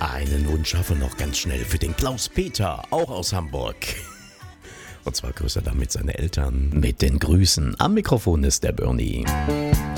Einen Wunsch habe ich noch ganz schnell für den Klaus-Peter, auch aus Hamburg. Und zwar grüßt er damit seine Eltern. Mit den Grüßen am Mikrofon ist der Bernie.